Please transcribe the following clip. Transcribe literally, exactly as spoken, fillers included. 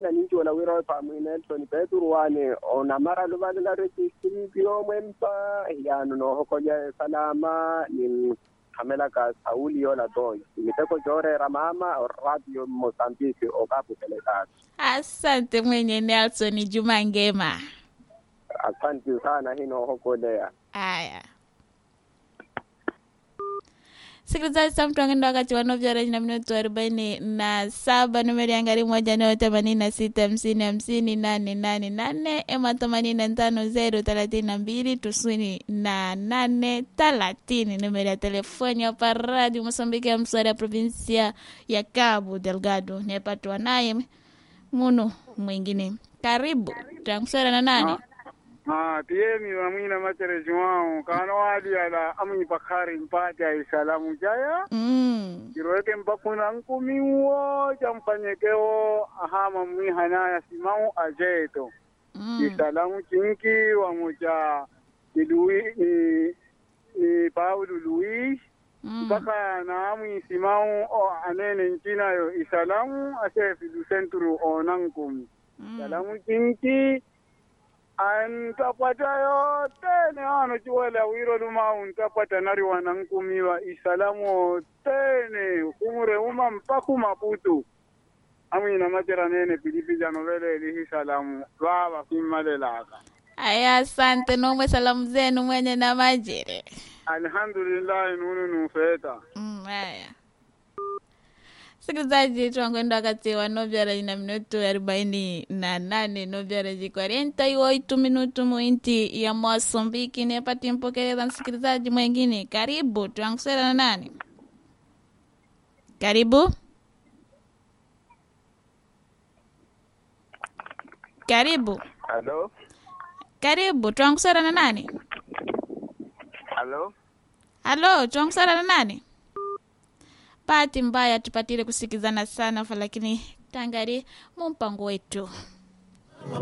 na ninji wala wira pa Nelson Pedro wane ona mara lubali la registry bio mwempa yanu no hokoja salama ni kamela ka Sauli yola doy miteko jore ramama radio Mozambique okapu teleka. Asante mwenye Nelson Juma ngema. Asante sana hino hokolea. Aya. Sikilizaji sa mtuangendo wakati wanovya reji na minuto arobaini na saba numeri angari moja neo themanini na sita hamsini hamsini nane nane nane ema themanini na tano zero thelathini na mbili tisini na nane thelathini numeri ya telefoni ya Radio Mozambique ya mswari ya provinsia ya Cabo Delgado. Nepatwa naye munu mwingine. Karibu. Tuanguswara na nani? Ah, tiemi wa mwina machere juao kano wadi ala amu bakari mpaja isalamu jaya mm kiroeke mpakuna nkumi wo champanyekeo ahama mwi hanaya simau ajeto mm. isalamu chinki wa moja ni Louis ni, ni Paulo Luis mpaka mm. na amu simau o anene nchina yo isalamu ase fidu centru onankumi mm. isalamu chinki antapata yote ne ano chiwele wiro luma untapata nari wanankumiwa isalamu tene kumure uma mpaku Maputo amina majera nene pilipija novele ili salamu baba kimalelaka. Aya asante nomwe salamu zenu mwenye na majere. Alhamdulillah nunu nufeta. Mm aya. Sikilizaji tuangoenda wakati wa novyara ina minuto arobaini na nane novyara ji kwarenta y oito minuto muinti ya Mozambique. Nepati mpokeleza msikilizaji mwengine. Karibu tuangusera na nani? Karibu. Karibu. Hello. Karibu tuangusera na nani? Hello. Hello tuangusera na nani? Pati mbaya tupatile kusikizana sana, lakini tangari mumpango wetu.